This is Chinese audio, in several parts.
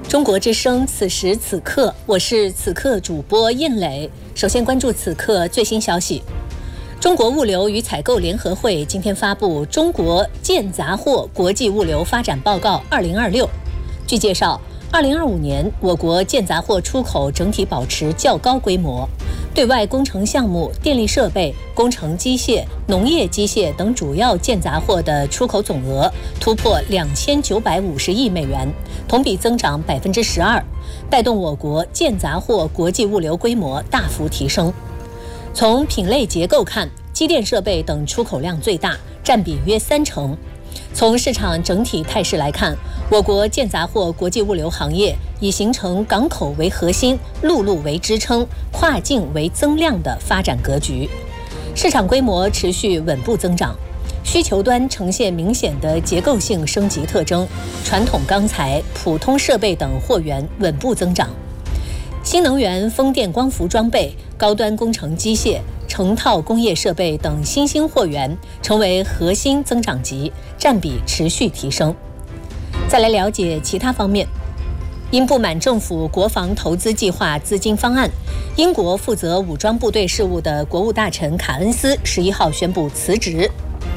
中国之声，此时此刻，我是此刻主播印磊。首先关注此刻最新消息。中国物流与采购联合会今天发布《中国建杂货国际物流发展报告2026》。据介绍，2025年我国建杂货出口整体保持较高规模，对外工程项目、电力设备、工程机械、农业机械等主要建杂货的出口总额突破2950亿美元，同比增长12%，带动我国建杂货国际物流规模大幅提升。从品类结构看，机电设备等出口量最大，占比约30%。从市场整体态势来看，我国建杂货国际物流行业已形成港口为核心、陆路为支撑、跨境为增量的发展格局，市场规模持续稳步增长，需求端呈现明显的结构性升级特征，传统钢材、普通设备等货源稳步增长，新能源、风电、光伏装备、高端工程机械、成套工业设备等新兴货源成为核心增长极，占比持续提升。再来了解其他方面。因不满政府国防投资计划资金方案，英国负责武装部队事务的国务大臣卡恩斯11号宣布辞职。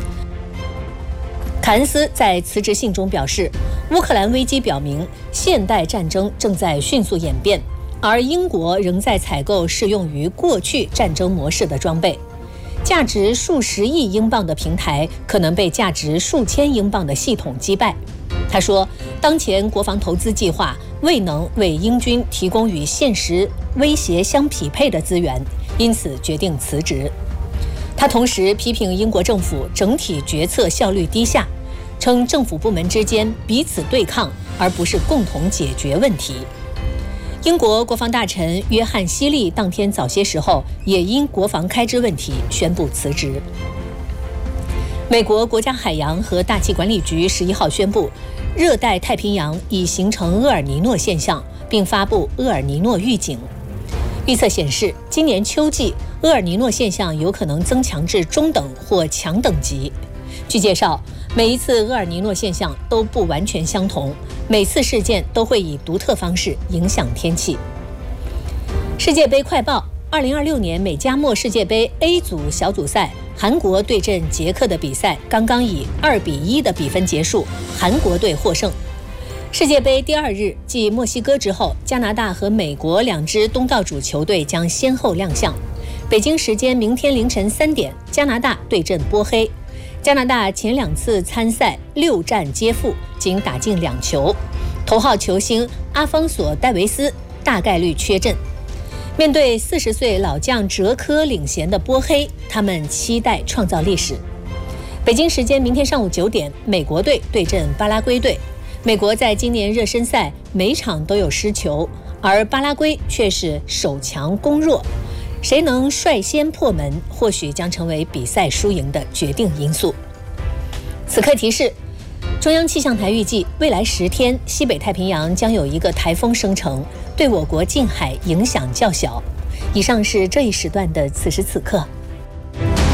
卡恩斯在辞职信中表示，乌克兰危机表明现代战争正在迅速演变，而英国仍在采购适用于过去战争模式的装备，价值数十亿英镑的平台可能被价值数千英镑的系统击败。他说，当前国防投资计划未能为英军提供与现实威胁相匹配的资源，因此决定辞职。他同时批评英国政府整体决策效率低下，称政府部门之间彼此对抗，而不是共同解决问题。英国国防大臣约翰·希利当天早些时候也因国防开支问题宣布辞职。美国国家海洋和大气管理局11号宣布，热带太平洋已形成厄尔尼诺现象，并发布厄尔尼诺预警。预测显示，今年秋季厄尔尼诺现象有可能增强至中等或强等级。据介绍，每一次厄尔尼诺现象都不完全相同，每次事件都会以独特方式影响天气。世界杯快报：2026年美加墨世界杯 A 组小组赛，韩国对阵捷克的比赛刚刚以2-1的比分结束，韩国队获胜。世界杯第2日，继墨西哥之后，加拿大和美国两支东道主球队将先后亮相。北京时间明天凌晨3点，加拿大对阵波黑。加拿大前2次参赛6战皆负，仅打进2球。头号球星阿方索·戴维斯大概率缺阵。面对40岁老将哲科领衔的波黑，他们期待创造历史。北京时间明天上午9点，美国队对阵巴拉圭队。美国在今年热身赛每场都有失球，而巴拉圭却是守强攻弱。谁能率先破门，或许将成为比赛输赢的决定因素。此刻提示，中央气象台预计未来10天，西北太平洋将有一个台风生成，对我国近海影响较小。以上是这一时段的此时此刻。